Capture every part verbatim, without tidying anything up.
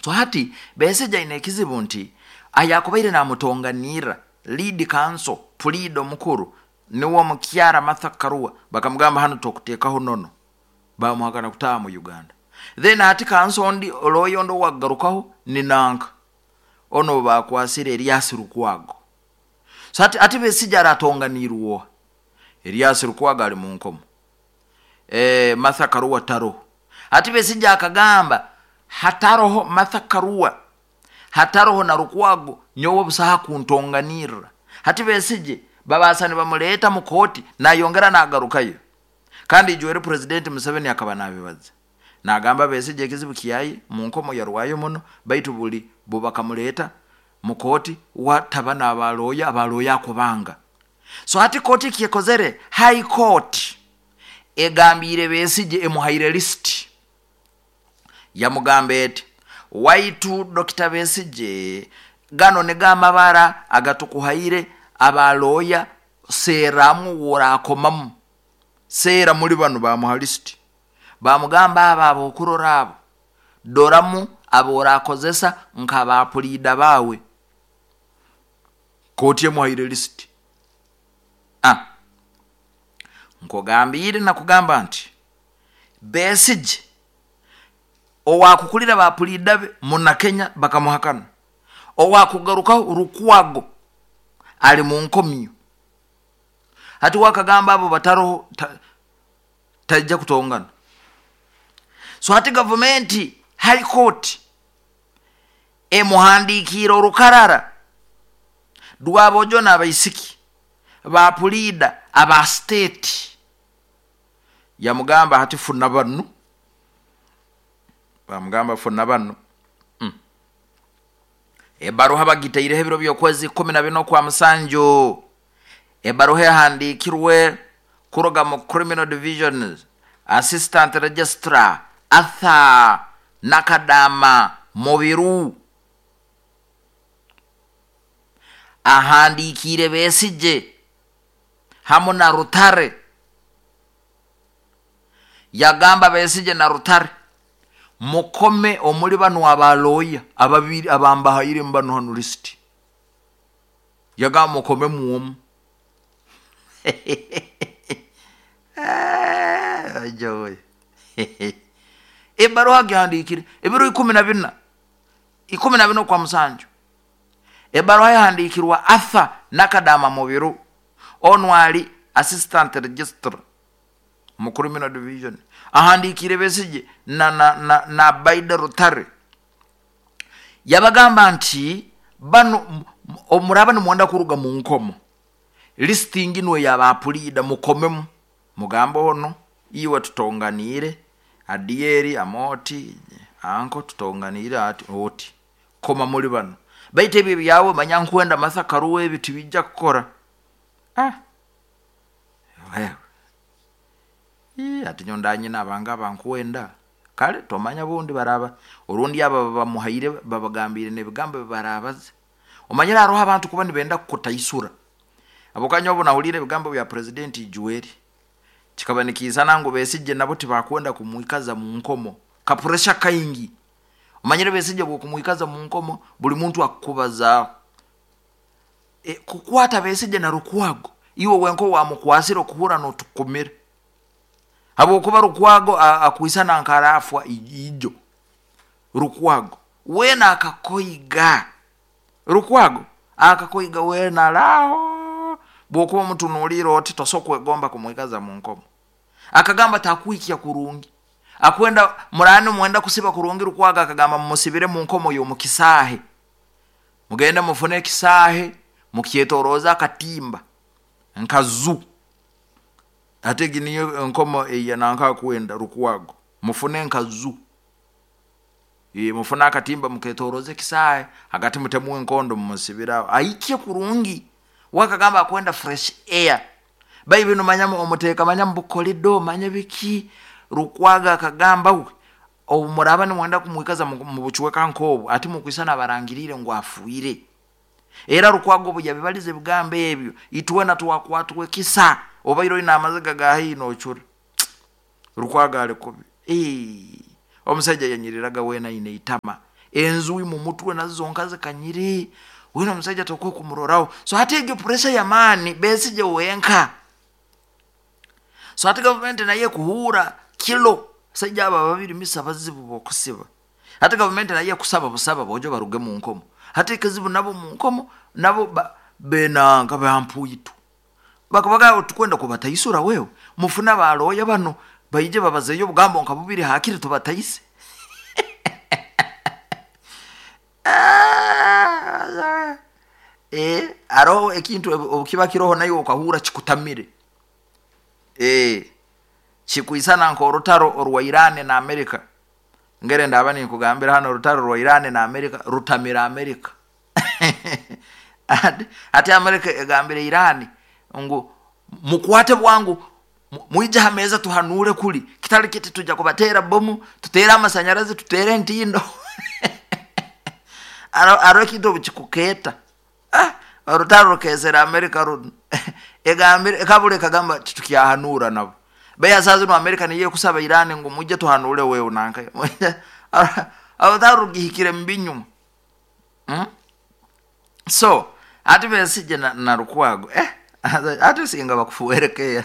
so hati Besigye ine ekizibu nti ayakubaire namutonganira lead council pulido mukuru niwo mukyara Martha Karua bakamugamba hano tokutekaho nono bamuhakana kutaha mu Uganda. Then hati council ndi oloyondo wagarukaho ni nanka ono bakwasire Erias Lukwago. So hati, hati Besigye aratonganiruwo Erias Lukwago ali mu nkomo eh Martha Karua taro. Hati Besigye akagamba hataroho Martha Karua hataroho na Lukwago nyowo busaha kuntonganira. Hati Besigye babasani bamuleta mu koti na yongera nagarukayo kandi Joeri President Museveni akaba nabibaza nagamba Besigye kizibu kiyayi mu nkomo ya Rwayo muno baitu buli bubakamuleta mu koti watabana abaloya abaloya kubanga. So hati koti kiyekozere high court egambire Besigye emuhaire list ya mugambete waitu Doctor Besigye gano negamabara agatukuhaire abaloya seramu wora akomamu sera muri bano bamuha list bamugamba aba okurorabo doramu abora akozesa nkaba pulida bawe koti emuhaire list. Ah nkogambire na kugamba nti Besigye owakukulira ba pulida be muna Kenya bakamuhakana owakugaruka Lukwago ali mu nkomyo hati wakagamba abo bataro tajja ta kutongana. So hati government high court e muhandikira Rukarara dwabojo na abaisiki ba pulida aba state ya mugamba hati funa banu ba mugamba funa banu mm. Ebaruha bagitayire hebiro byokwezi kumi na bine kwa Musanjo ebaruha yahandikirwe kuroga mu criminal division assistant registrar Arthur Nakadama Mobiru ahandikire Besigye hamu na Rutare yagamba Besigye na Rutare mukome omuli bano abaloya ababiri abamba hayire mbano hano list yagamba mukome muomu ajoy ebaro agyandikire ebiro kumi na bine kumi na bine kwa Musanjo ebaro yahandikirwa Arthur Nakadama Mobiru onwali assistant registrar mu criminal division ahandikire Besigye na na na, na Baida Rutare yabagamba nti bano omuraba ni mwanda kuruga mu nkomo listing nwe yabapulida mukomemu mugambo ono iwe tutonganire Adieri Amoti anko tutonganire ati oti koma muri bano baite bibi yawe manyankwenda Martha Karua ebitu bijja kukora ah wewe eh ati nyondanye nabanga bankwenda kale tomanya bundi baraba urundi aba bamuhaire babagambire nebigambo barabaze omanyira aroha abantu kuba nibenda kukutayisura abokanyo bona ulire bigambo bya President Joeri kikabanikiza nango Besigye nabo tibakwenda kumwikaza mu nkomo ka pressure kaingi omanyire Besigye bwo kumwikaza mu nkomo buli muntu akubaza e kukwata Besigye na Lukwago iwo wenko wa mukwasiro kuhura no tukumira abo kuba Lukwago akuisana ankarafwa ijo Lukwago wena akakoiga Lukwago akakoiga wena lao boko mtu nuliro oti tosokwe gomba kumwikaza mu nkomo akagamba takuikia kurungi akwenda murani mwenda kusiba kurungi Lukwago akagamba musibire mu nkomo yo mukisahe mugenda mufune kisahe mukietoroza katimba nkazu ategi niyo nkomo eya nanka kwenda Lukwago mufune nkazu e mufuna akatimba muketoroze kisahe agati mutemu enkondo musibira aikie kurungi wakagamba kwenda fresh air baibi no manyamo omuteka manyambu kolido manyabiki Lukwago akagamba we omuraba ni mwenda kumwikaza mu buchweka nkobo ati mukwisana barangirire ngo afuire era Lukwago bujya bibalize bigambe ebyo ituwe na twakwatwe kisa obairo ina amaziga gahino ochura Lukwago alikobi eh omusajja yanyiriraga wena ine itama enzui mu mutwe nazo nkaze kanyiri wino musajja tokwe kumurorawo so ate egyo pressure ya mani Besigye wenka so ate government naye kuhura kilo sajja aba babiri misabazibu bokusiba ate government naye kusaba busaba bojo baruge mu nkomo ate kazibu nabo mu nkomo nabo ba, bena nga bampuyitu bakabaga tukwenda kubatayisura wewe mufuna baloya bano bayije babazeyo bugambo nkabubiri hakiri tubatayise eh aro ekintu okiba kiroho nayo okahura kikutamire eh chikuisana nko rutaro orwa Iran na America ngere ndabani kugambira hano rutaro rwa Iran na America rutamira America ati America egambire Iran ngo mukwate bwangu muija hameza tuhanure kuli kitali kiti tuja kubatera bomu tutera amasanyarazi tutere ntindo aro aro kido bikuketa ah rutaro kezera America run egambire ekabule kagamba tukiyahanura nabo beya sazi no America niye kusaba Iran ngo mujye tuhanure wewe nanka abo darugihikire mbinyu hmm? So ati Besigye na, na rukwago eh ati singa bakufuwerekea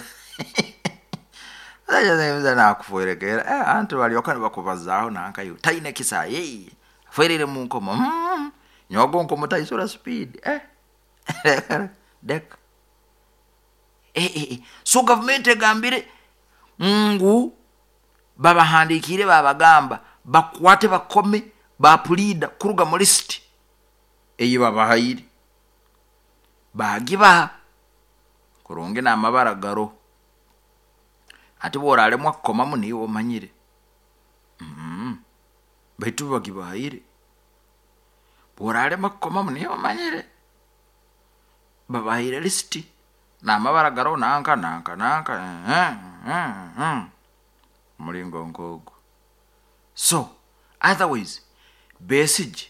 aja neza na kufuwerekea eh antu bali okana bakubazaho nanka yo taine kisa ye ferire mu nkomo hmm nyogo nkomo taisura speed eh dek eh eh so government egambire ngu baba handikire babagamba bakwate bakome bapulida kuruga mu list eyi baba hayiri bagiba kuronge na amabara garo ati borale mwakoma muni wo manyire mhm baitu bagiba hayiri borale makoma muni wo manyire baba hayire list na amabara garo nanka nanka nanka eh eh mulingo ngogo so otherwise Besigye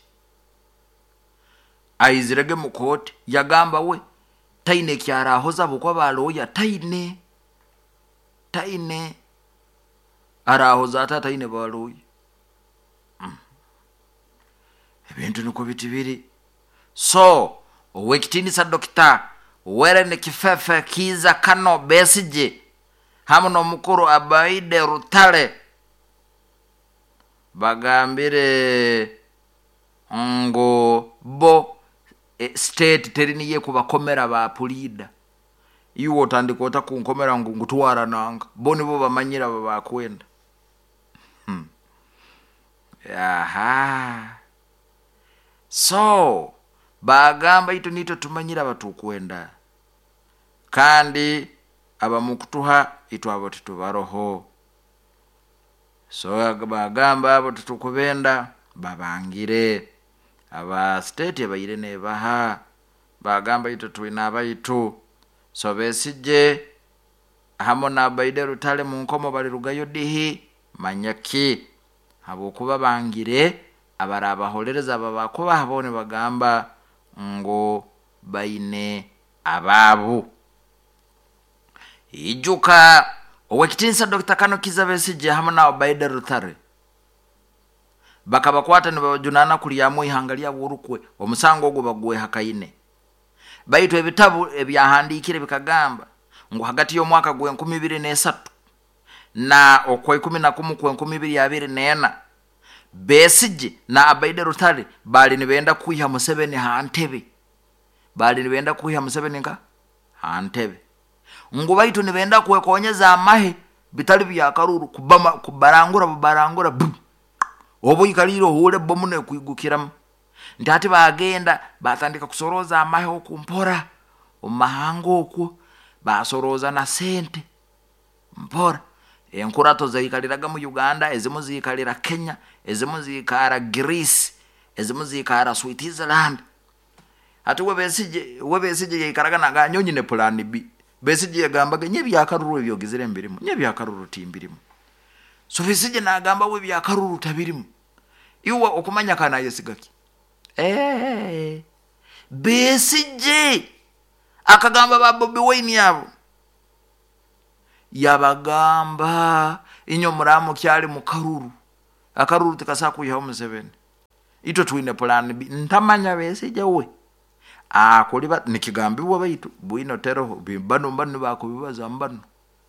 aizirege mu court yagamba we taine kyara ahoza bukwa baloya taine taine arahoza ata taine baloya mm. Ebintu nuko bitibiri so owekitini sa Doctor Weren Kifefe Kiza Kano Besigye hamu no mukuru Abaide Rutale bagambire ngo bo e, state teriniye kubakomera ba pulida iwo tandikota kunkomera ngo ngutwara nanga boni bo bamanyira baba kwenda hmm. Aha so bagamba ito nito tumanyira batu kwenda kandi abamukutuha ito abo tutubaroho so bagamba abo tutukubenda babangire aba state abayire ne baha bagamba ito twina abayitu so Besigye hamo na Abaide Rutale mu nkomo bali rugayo dihi manyaki abo kuba bangire abaraba holereza baba kuba habone bagamba ngo baine ababu ijuka owekitinsa Doctor Kano Kiza Besigye hamo na Abaide Rutale bakabakwata ne bajunana kuliyamu ihangalia burukwe omusango ogwo bagwe hakaine baitu ebitabu ebyahandikire bikagamba ngo hagati yo mwaka gwe nkumi ibiri n'esatu na okwa ikumi na kumu kwe nkumi ibiri abiri n'ena Besigye na Abaide Rutale bali nibenda kuyiha Museveni hantebe bali nibenda kuyiha Museveni nga hantebe ngo baitu nibenda kwekonyeza amahe bitali bya karuru kubama kubarangura bubarangura obo ikaliro hule bomune kuigukira ndati bagenda batandika kusoroza amahe okumpora omahango oku basoroza na sente mpora enkurato zayikaliraga mu Uganda ezimu zikalira Kenya ezimu zikara Greece ezimu zikara Switzerland ati we Besigye we Besigye yikaraga naga nyonyine plan B Besigye yagambaga nye byakaruru byogizire mbirimo nye byakaruru timbirimo so Besigye nagamba we byakaruru tabirimo iwa okumanya kana yesigaki eh Besigye akagamba ba Bobi Wine yabo yabagamba inyo muramu kyali mu karuru akaruru tikasa kuyiha Museveni ito tuine plan B ntamanya Besigye we akuli ba nikigambibwa baitu bwino tero bano bano bakubibaza mbano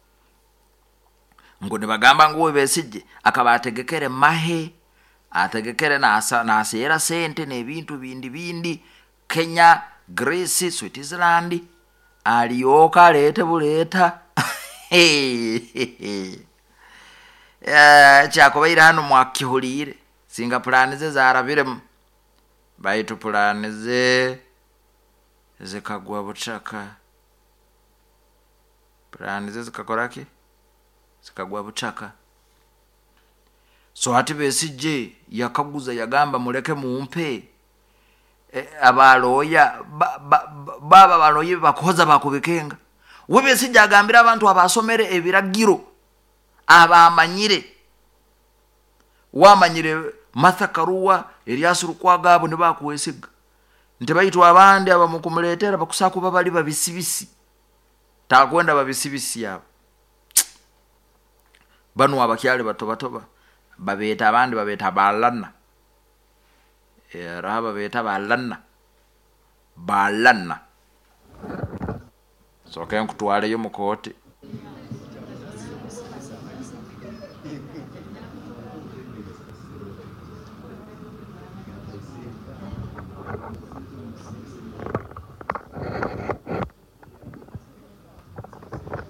ngo ne bagamba ngo Besigye akabategekere mahe ategekere nasa nasera sente nebintu bindi bindi Kenya Greece Switzerland aliyoka lete buleta eh chakobaira hano mwakihulire singa plan ze zarabire baitu plan ze zikagwa bucaka plan ze zikakoraki zikagwa bucaka so hati Besigye yakaguza yagamba muleke mumpe e, abaloya baba ba, ba, baloye bakoza bakubikenga we Besigye agambira abantu abasomere ebiragiro abamanyire wamanyire Martha Karua Elias Lukwago ne bakuwesiga nte bayitu abandi abamukumuletera bakusakuba bali babisibisi takwenda babisibisi yabo banu abakyale bato batoba babeta abandi babeta balana era babeta balana balana so kenku twale yo mukoti